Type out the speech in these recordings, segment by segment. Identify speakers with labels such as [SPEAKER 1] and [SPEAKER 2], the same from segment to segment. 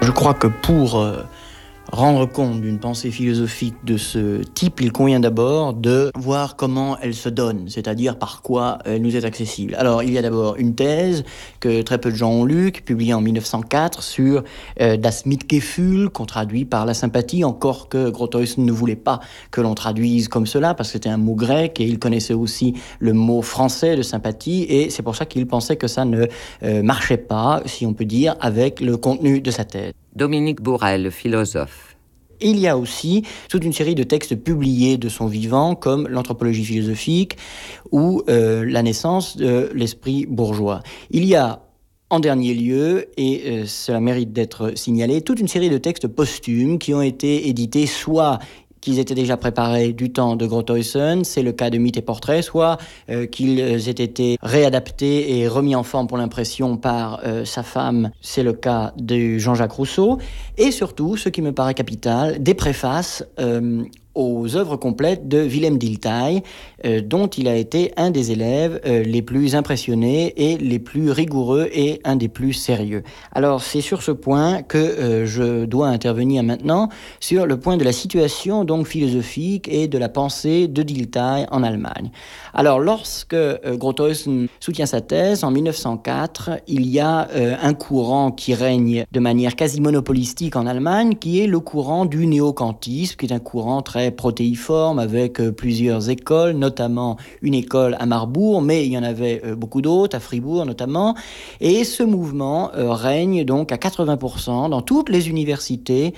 [SPEAKER 1] Je crois que pour rendre compte d'une pensée philosophique de ce type, il convient d'abord de voir comment elle se donne, c'est-à-dire par quoi elle nous est accessible. Alors, il y a d'abord une thèse que très peu de gens ont lue, publiée en 1904 sur Das Mitgefühl, qu'on traduit par la sympathie, encore que Grotthuysen ne voulait pas que l'on traduise comme cela, parce que c'était un mot grec, et il connaissait aussi le mot français de sympathie, et c'est pour ça qu'il pensait que ça ne marchait pas, si on peut dire, avec le contenu de sa thèse.
[SPEAKER 2] Dominique Bourrel, le philosophe.
[SPEAKER 1] Il y a aussi toute une série de textes publiés de son vivant, comme l'anthropologie philosophique ou la naissance de l'esprit bourgeois. Il y a en dernier lieu, et cela mérite d'être signalé, toute une série de textes posthumes qui ont été édités soit qu'ils étaient déjà préparés du temps de Grotthuysen, c'est le cas de Mythes et Portraits, soit qu'ils aient été réadaptés et remis en forme pour l'impression par sa femme, c'est le cas de Jean-Jacques Rousseau, et surtout, ce qui me paraît capital, des préfaces aux œuvres complètes de Willem Dilthey, dont il a été un des élèves les plus impressionnés et les plus rigoureux et un des plus sérieux. Alors c'est sur ce point que je dois intervenir maintenant, sur le point de la situation donc philosophique et de la pensée de Dilthey en Allemagne. Alors lorsque Grotthuysen soutient sa thèse en 1904, il y a un courant qui règne de manière quasi monopolistique en Allemagne, qui est le courant du néo-kantisme, qui est un courant très protéiforme avec plusieurs écoles, notamment une école à Marbourg, mais il y en avait beaucoup d'autres, à Fribourg notamment, et ce mouvement règne donc à 80% dans toutes les universités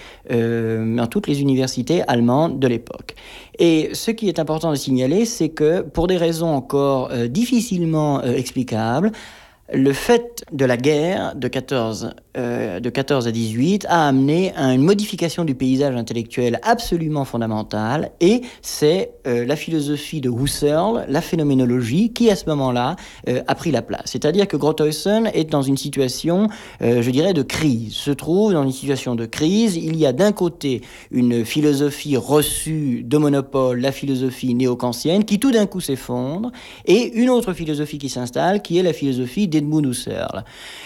[SPEAKER 1] allemandes de l'époque. Et ce qui est important de signaler, c'est que pour des raisons encore difficilement explicables, le fait de la guerre de 14 à 18 a amené à une modification du paysage intellectuel absolument fondamentale, et c'est la philosophie de Husserl, la phénoménologie, qui à ce moment-là a pris la place. C'est-à-dire que Grotthuysen est dans une situation, je dirais, de crise. Se trouve dans une situation de crise. Il y a d'un côté une philosophie reçue de monopole, la philosophie néo-kantienne, qui tout d'un coup s'effondre, et une autre philosophie qui s'installe, qui est la philosophie d'Edmund Husserl.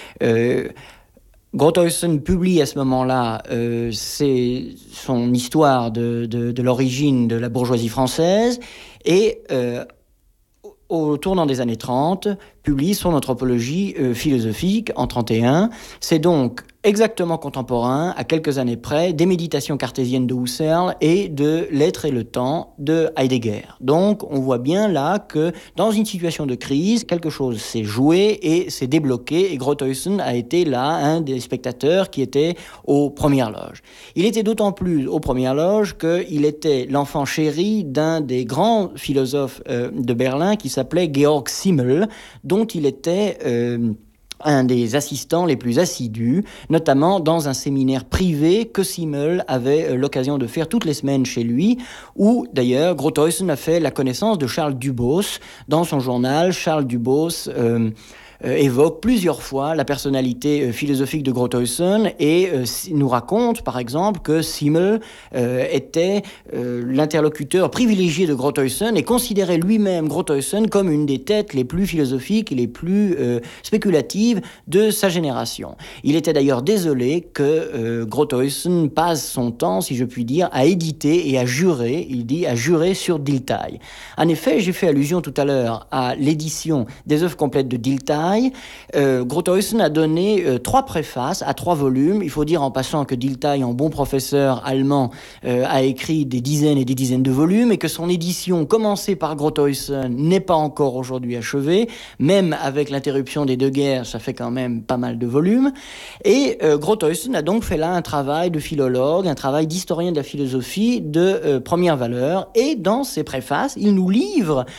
[SPEAKER 1] Grotthuysen publie à ce moment-là son histoire de l'origine de la bourgeoisie française, et au tournant des années 30, publie son anthropologie philosophique en 1931. C'est donc exactement contemporain, à quelques années près, des méditations cartésiennes de Husserl et de L'être et le temps de Heidegger. Donc on voit bien là que dans une situation de crise, quelque chose s'est joué et s'est débloqué, et Grotthuysen a été là un des spectateurs qui était aux premières loges. Il était d'autant plus aux premières loges qu'il était l'enfant chéri d'un des grands philosophes de Berlin qui s'appelait Georg Simmel, dont il était un des assistants les plus assidus, notamment dans un séminaire privé que Simmel avait l'occasion de faire toutes les semaines chez lui, où d'ailleurs Grotthuysen a fait la connaissance de Charles Dubos. Dans son journal, Charles Dubos évoque plusieurs fois la personnalité philosophique de Grotthuysen, et nous raconte par exemple que Simmel était l'interlocuteur privilégié de Grotthuysen et considérait lui-même Grotthuysen comme une des têtes les plus philosophiques et les plus spéculatives de sa génération. Il était d'ailleurs désolé que Grotthuysen passe son temps, si je puis dire, à éditer et à jurer, il dit à jurer sur Dilthey. En effet, j'ai fait allusion tout à l'heure à l'édition des œuvres complètes de Dilthey. Grotthuysen a donné 3 préfaces à 3 volumes. Il faut dire en passant que Dilthey, en bon professeur allemand, a écrit des dizaines et des dizaines de volumes, et que son édition, commencée par Grotthuysen, n'est pas encore aujourd'hui achevée. Même avec l'interruption des 2 guerres, ça fait quand même pas mal de volumes. Et Grotthuysen a donc fait là un travail de philologue, un travail d'historien de la philosophie de première valeur. Et dans ses préfaces, il nous livre